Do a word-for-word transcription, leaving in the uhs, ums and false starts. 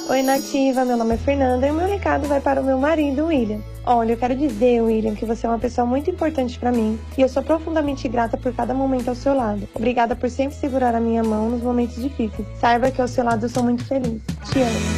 Oi, Nativa, meu nome é Fernanda e o meu recado vai para o meu marido, William. Olha, eu quero dizer, William, que você é uma pessoa muito importante para mim e eu sou profundamente grata por cada momento ao seu lado. Obrigada por sempre segurar a minha mão nos momentos difíceis. Saiba que ao seu lado eu sou muito feliz. Te amo.